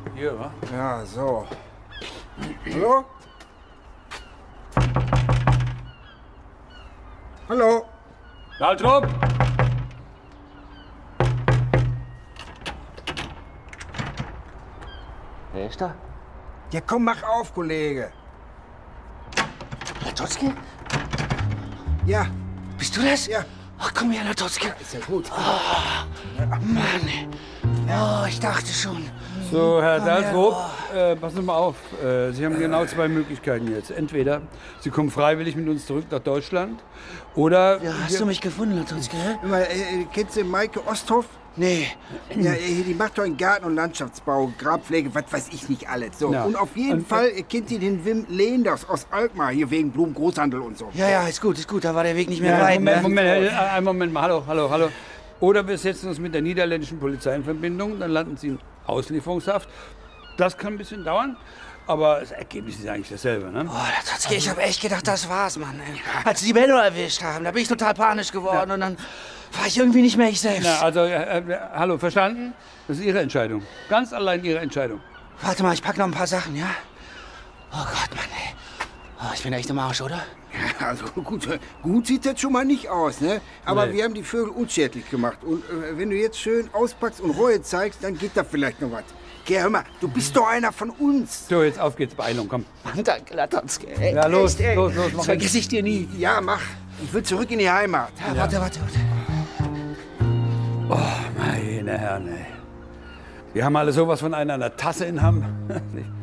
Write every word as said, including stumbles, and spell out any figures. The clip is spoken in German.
Hier, wa? Ja, so. Hallo? Hallo? Waltrop! Wer ist da? Ja, komm, mach auf, Kollege. Latotzki? Ja. Bist du das? Ja. Ach, komm her, Latotzki. Ist ja gut. Oh, Mann. Oh, ich dachte schon. So, Herr Daltrop, äh, passen Sie mal auf. Äh, Sie haben genau zwei Möglichkeiten jetzt. Entweder Sie kommen freiwillig mit uns zurück nach Deutschland oder... Ja, hast du mich gefunden, Latotzki? Mal, äh, kennst du Maike Osthoff? Nee. Ja, äh, die macht doch in Garten- und Landschaftsbau, Grabpflege, was weiß ich nicht alles. So. Ja. Und auf jeden Und- Fall äh, kennt ihr den Wim Lehenders aus Alkmaar, hier wegen Blumengroßhandel und so. Ja, ja, ist gut, ist gut. Da war der Weg nicht mehr Ja, weit. Moment, ne? Moment, äh, einen Moment mal. Hallo, hallo, hallo. Oder wir setzen uns mit der niederländischen Polizei in Verbindung, dann landen Sie in Auslieferungshaft. Das kann ein bisschen dauern, aber das Ergebnis ist eigentlich dasselbe, ne? Oh, Latotzki, ich hab echt gedacht, das war's, Mann. Ey. Als sie die Benno erwischt haben, da bin ich total panisch geworden Ja. und dann war ich irgendwie nicht mehr ich selbst. Na, also, äh, äh, hallo, verstanden? Das ist Ihre Entscheidung. Ganz allein Ihre Entscheidung. Warte mal, ich pack noch ein paar Sachen, ja? Oh Gott, Mann, ey. Oh, ich bin echt im Arsch, oder? Ja, also gut, äh, gut sieht das schon mal nicht aus, ne? Aber Nee. wir haben die Vögel unschädlich gemacht. Und äh, wenn du jetzt schön auspackst und Reue zeigst, dann geht da vielleicht noch was. Geh, hör mal, du bist doch einer von uns. So, jetzt auf geht's, Beeilung, komm. Mann, danke, Latotzki. Ey, Ja, los, echt, ey. los, los, mach Das vergesse ich dir nie. Ja, mach. Ich will zurück in die Heimat. Ja, warte, warte, warte. Oh, meine Herren, ey. Wir haben alle sowas von einer Tasse in Hamm.